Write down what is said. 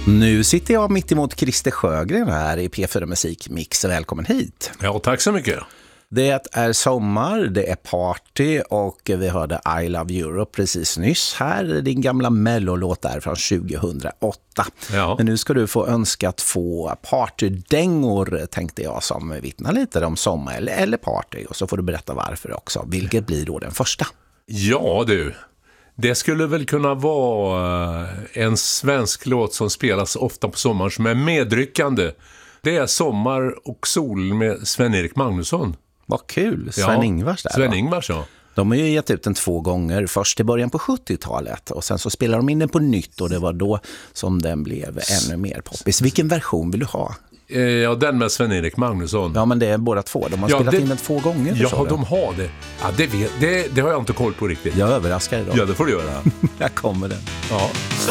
Nu sitter jag mitt emot Christer Sjögren här i P4 Musikmix. Välkommen hit. Ja, tack så mycket. Det är sommar, det är party och vi hörde I Love Europe precis nyss här. Din gamla mellolåt där från 2008. Ja. Men nu ska du få önska 2 partydängor, tänkte jag, som vittnar lite om sommar eller party. Och så får du berätta varför också. Vilket blir då den första? Ja du, det skulle väl kunna vara en svensk låt som spelas ofta på sommaren som är medryckande. Det är Sommar och sol med Sven-Erik Magnusson. Vad kul, Sven-Ingvars där. Sven-Ingvars, ja. De har ju gett ut den 2 gånger, först i början på 70-talet och sen så spelar de in den på nytt och det var då som den blev ännu mer poppis. Vilken version vill du ha? Ja, den med Sven-Erik Magnusson. Ja, men det är båda 2. De har spelat in den 2 gånger. Ja, de har det. Ja, det har jag inte koll på riktigt. Jag överraskar idag. Ja, det får du göra. Jag kommer den. Ja.